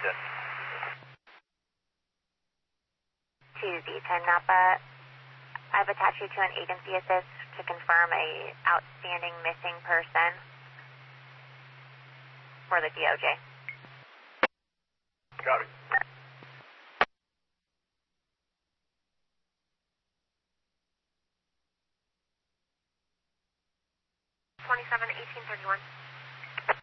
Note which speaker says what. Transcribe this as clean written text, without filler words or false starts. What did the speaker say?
Speaker 1: 10.
Speaker 2: To the 10 Napa, I've attached you to an agency assist to confirm a outstanding missing person for the DOJ.
Speaker 1: Copy.
Speaker 2: 27-18-31.